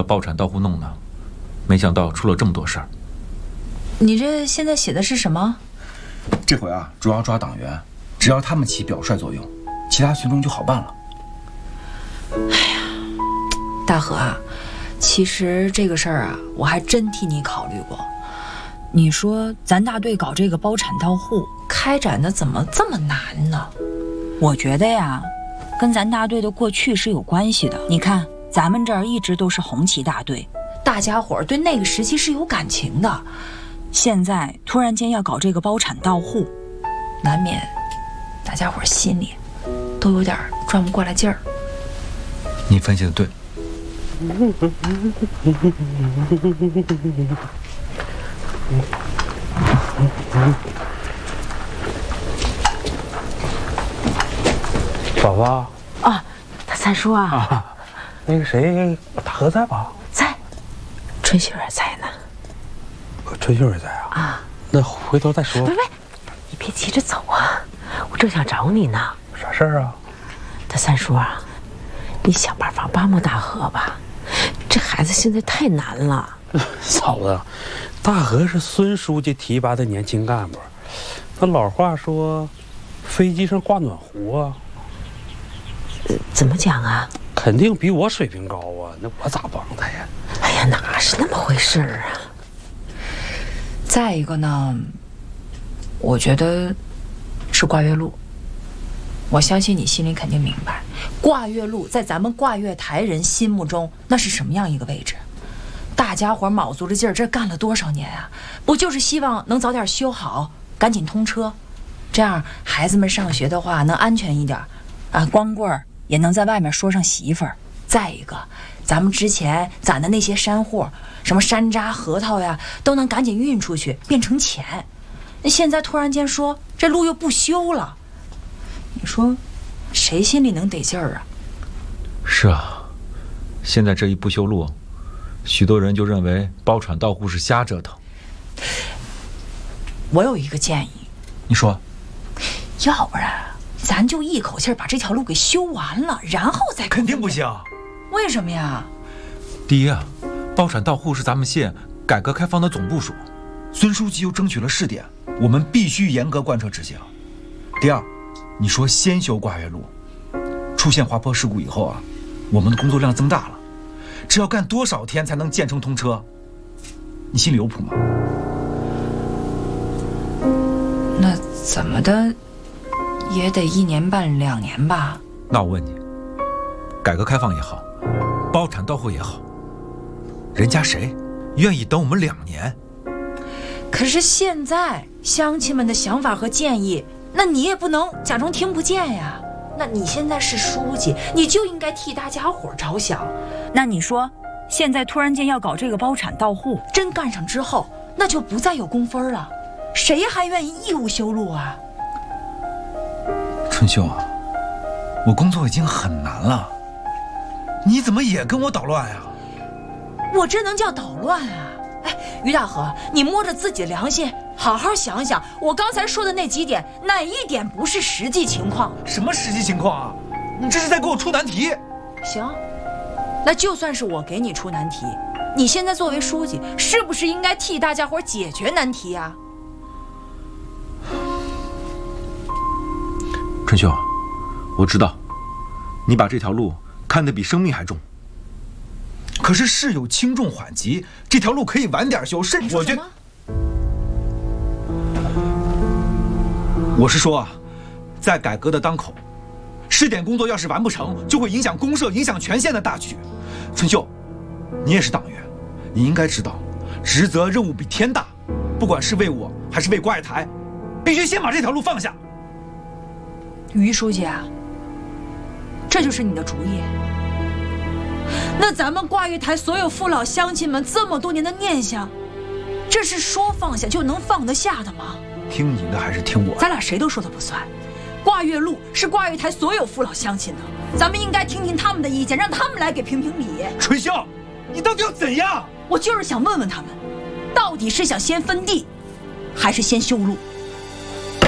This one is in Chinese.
包产到户弄呢，没想到出了这么多事儿。 你这现在写的是什么？ 这回啊，主要抓党员，只要他们起表率作用，其他群众就好办了。 哎呀，大河啊，其实这个事儿啊，我还真替你考虑过。你说咱大队搞这个包产到户，开展的怎么这么难呢？ 我觉得呀，跟咱大队的过去是有关系的。你看，咱们这儿一直都是红旗大队， 大家伙儿对那个时期是有感情的。 现在突然间要搞这个包产到户， 难免大家伙儿心里都有点转不过来劲儿。 你分析的对。 宝宝啊，他三叔啊， 那个谁，大河在吧？ 在，春秀也在呢。 春秀也在啊？ 啊， 那回头再说。 喂，你别急着走啊，我正想找你呢。 啥事儿啊？ 他三叔啊，你想办法帮帮大河吧，这孩子现在太难了。 嫂子，大河是孙书记提拔的年轻干部，那老话说，飞机上挂暖壶啊。 怎么讲啊？ 肯定比我水平高啊，那我咋帮他呀？ 哎呀，哪是那么回事儿啊？ 再一个呢，我觉得是挂月路。我相信你心里肯定明白，挂月路在咱们挂月台人心目中那是什么样一个位置。大家伙卯足了劲儿，这干了多少年啊？不就是希望能早点修好，赶紧通车，这样孩子们上学的话能安全一点啊，光棍儿也能在外面说上媳妇儿。再一个，咱们之前攒的那些山货，什么山楂、核桃呀，都能赶紧运出去变成钱。那现在突然间说这路又不修了，你说谁心里能得劲儿啊？ 是啊，现在这一不修路，许多人就认为包产到户是瞎折腾。 我有一个建议， 你说， 要不然咱就一口气把这条路给修完了，然后再肯定不行。 为什么呀？ 第一啊，包产到户是咱们县改革开放的总部署， 孙书记又争取了试点，我们必须严格贯彻执行。第二，你说先修挂月路，出现滑坡事故以后啊，我们的工作量增大了，这要干多少天才能建成通车？你心里有谱吗？ 那怎么的也得1年半2年吧？ 那我问你，改革开放也好，包产到户也好，人家谁愿意等我们2年？ 可是现在乡亲们的想法和建议，那你也不能假装听不见呀。那你现在是书记，你就应该替大家伙着想。 那你说，现在突然间要搞这个包产到户， 真干上之后，那就不再有工分了，谁还愿意义务修路啊？ 春秀啊，我工作已经很难了，你怎么也跟我捣乱呀？ 我这能叫捣乱啊？哎，于大河，你摸着自己的良心，好好想想，我刚才说的那几点，哪一点不是实际情况？ 什么实际情况啊？你这是在给我出难题。 行，那就算是我给你出难题，你现在作为书记，是不是应该替大家伙解决难题啊？ 春秀，我知道，你把这条路看得比生命还重。 可是事有轻重缓急，这条路可以晚点修，甚至我觉得，我是说啊，在改革的当口，试点工作要是完不成，就会影响公社、影响全县的大局。春秀，你也是党员，你应该知道，职责任务比天大，不管是为我还是为挂月台，必须先把这条路放下。 于书记啊，这就是你的主意？那咱们挂月台所有父老乡亲们这么多年的念想，这是说放下就能放得下的吗？ 听你的还是听我的？ 咱俩谁都说的不算。挂月路是挂月台所有父老乡亲的，咱们应该听听他们的意见，让他们来给评评理。 春秀，你到底要怎样？ 我就是想问问他们，到底是想先分地，还是先修路？